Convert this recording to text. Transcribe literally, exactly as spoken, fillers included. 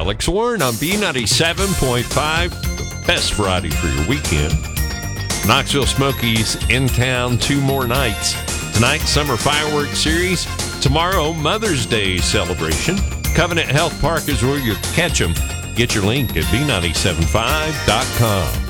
Alex Warren on B ninety-seven point five, the best variety for your weekend. Knoxville Smokies in town two more nights. Tonight, Summer Fireworks Series. Tomorrow, Mother's Day celebration. Covenant Health Park is where you catch them. Get your link at B nine seven five dot com.